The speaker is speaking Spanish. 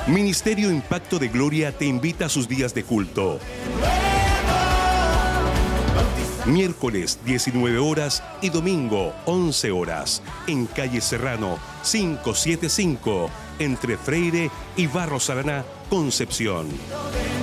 Ministerio Impacto de Gloria te invita a sus días de culto. Miércoles 19 horas y domingo 11 horas en calle Serrano 575 entre Freire y Barros Araná, Concepción.